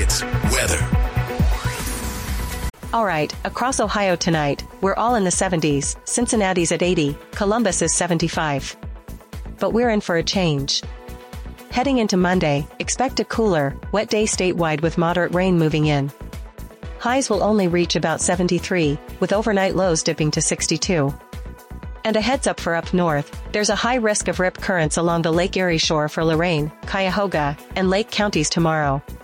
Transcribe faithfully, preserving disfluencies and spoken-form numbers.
It's weather. All right, across Ohio tonight, we're all in the seventies, Cincinnati's at eighty, Columbus is seventy-five. But we're in for a change. Heading into Monday, expect a cooler, wet day statewide with moderate rain moving in. Highs will only reach about seventy-three, with overnight lows dipping to sixty-two. And a heads up for up north, there's a high risk of rip currents along the Lake Erie shore for Lorain, Cuyahoga, and Lake counties tomorrow.